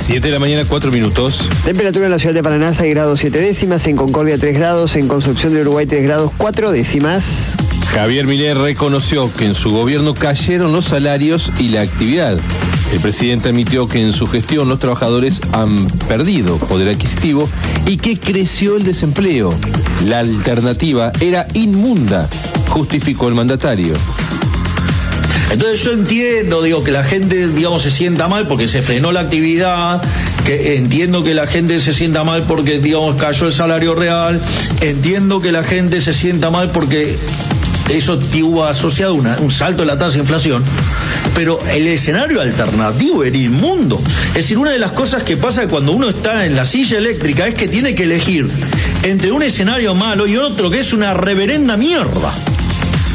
7 de la mañana, 4 minutos. Temperatura en la ciudad de Paraná, 6 grados 7 décimas, en Concordia 3 grados, en Concepción del Uruguay 3 grados 4 décimas. Javier Milei reconoció que en su gobierno cayeron los salarios y la actividad. El presidente admitió que en su gestión los trabajadores han perdido poder adquisitivo y que creció el desempleo. La alternativa era inmunda, justificó el mandatario. Entonces yo entiendo, que la gente, se sienta mal porque se frenó la actividad, que entiendo que la gente se sienta mal porque, cayó el salario real, entiendo que la gente se sienta mal porque eso tuvo asociado un salto en la tasa de inflación, pero el escenario alternativo era inmundo. Es decir, una de las cosas que pasa cuando uno está en la silla eléctrica es que tiene que elegir entre un escenario malo y otro que es una reverenda mierda.